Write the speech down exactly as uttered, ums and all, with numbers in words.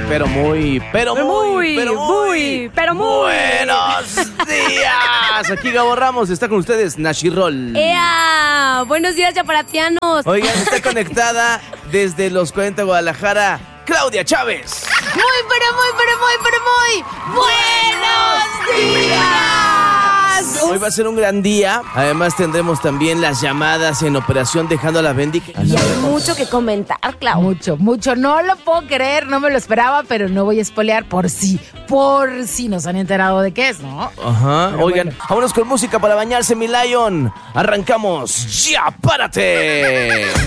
pero muy, pero muy, muy, pero muy, muy, pero muy. buenos días. Aquí Gabo Ramos, está con ustedes Nashi Roll. ¡Ea! Buenos días, chaparatianos. Oigan, está conectada desde los cuarenta Guadalajara, Claudia Chávez. Muy, pero muy, pero muy, pero muy buenos días. Hoy va a ser un gran día. Además tendremos también las llamadas en operación Dejando a la Bendy. Y hay mucho que comentar, Clau. Mucho, mucho. No lo puedo creer, no me lo esperaba, pero no voy a spoilear por si, por si nos han enterado de qué es, ¿no? Ajá. Pero Oigan, bueno. vámonos con música para bañarse, mi Lion. Arrancamos. ¡Ya, párate!